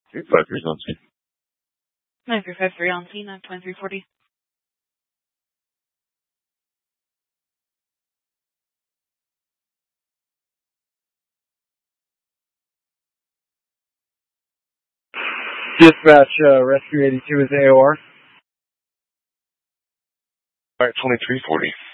353 on scene. 9353 on scene, 2340. Dispatch, Rescue 82 is AOR. Alright, 2340.